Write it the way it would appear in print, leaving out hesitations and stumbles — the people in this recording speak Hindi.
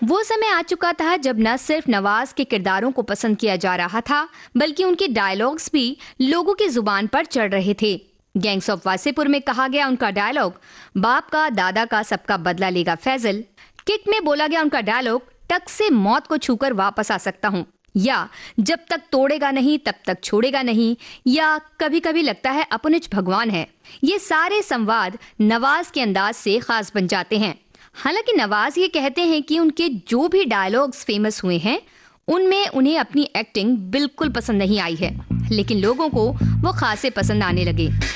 वो समय आ चुका था जब न सिर्फ नवाज के किरदारों को पसंद किया जा रहा था, बल्कि उनके डायलॉग्स भी लोगों की जुबान पर चढ़ रहे थे। गैंग्स ऑफ वासेपुर में कहा गया उनका डायलॉग, बाप का दादा का सबका बदला लेगा फैजल। किक में बोला गया उनका डायलॉग, टक से मौत को छूकर वापस आ सकता हूँ, या जब तक तोड़ेगा नहीं तब तक छोड़ेगा नहीं, या कभी कभी लगता है अपनिच भगवान है। ये सारे संवाद नवाज के अंदाज से खास बन जाते हैं। हालांकि नवाज ये कहते हैं कि उनके जो भी डायलॉग्स फेमस हुए हैं उनमें उन्हें अपनी एक्टिंग बिल्कुल पसंद नहीं आई है, लेकिन लोगों को वो खासे पसंद आने लगे।